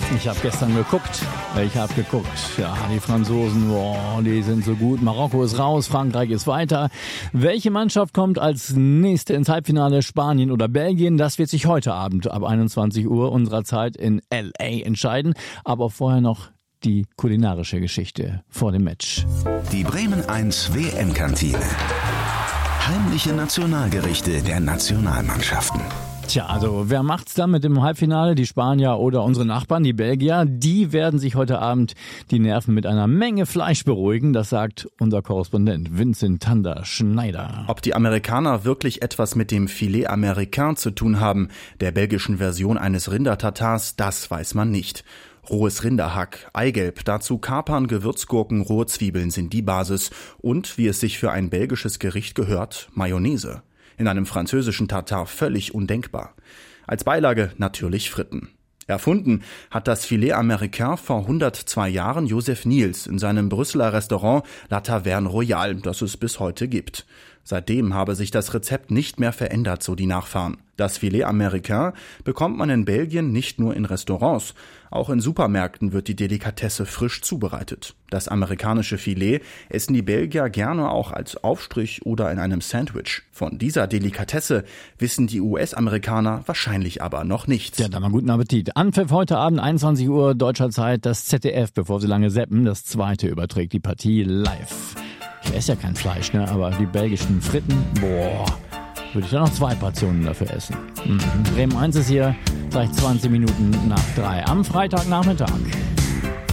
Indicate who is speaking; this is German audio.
Speaker 1: Ich habe gestern geguckt. Ja, die Franzosen, die sind so gut. Marokko ist raus, Frankreich ist weiter. Welche Mannschaft kommt als nächste ins Halbfinale? Spanien oder Belgien? Das wird sich heute Abend ab 21 Uhr unserer Zeit in L.A. entscheiden. Aber vorher noch die kulinarische Geschichte vor dem Match.
Speaker 2: Die Bremen 1 WM-Kantine. Heimliche Nationalgerichte der Nationalmannschaften.
Speaker 1: Tja, also wer macht's dann mit dem Halbfinale? Die Spanier oder unsere Nachbarn, die Belgier? Die werden sich heute Abend die Nerven mit einer Menge Fleisch beruhigen. Das sagt unser Korrespondent Vincent Tander-Schneider.
Speaker 3: Ob die Amerikaner wirklich etwas mit dem Filet Américain zu tun haben, der belgischen Version eines Rindertatars, das weiß man nicht. Rohes Rinderhack, Eigelb, dazu Kapern, Gewürzgurken, rohe Zwiebeln sind die Basis und, wie es sich für ein belgisches Gericht gehört, Mayonnaise. In einem französischen Tatar völlig undenkbar. Als Beilage natürlich Fritten. Erfunden hat das Filet Américain vor 102 Jahren Joseph Niels in seinem Brüsseler Restaurant La Taverne Royale, das es bis heute gibt. Seitdem habe sich das Rezept nicht mehr verändert, so die Nachfahren. Das Filet Américain bekommt man in Belgien nicht nur in Restaurants, auch in Supermärkten wird die Delikatesse frisch zubereitet. Das amerikanische Filet essen die Belgier gerne auch als Aufstrich oder in einem Sandwich. Von dieser Delikatesse wissen die US-Amerikaner wahrscheinlich aber noch nichts.
Speaker 1: Ja, dann mal guten Appetit. Anpfiff heute Abend, 21 Uhr deutscher Zeit, das ZDF, bevor sie lange zappen, das zweite überträgt die Partie live. Ich esse ja kein Fleisch, ne? Aber die belgischen Fritten, würde ich dann noch 2 Portionen dafür essen. Bremen 1 ist hier gleich 20 Minuten nach 3 am Freitagnachmittag.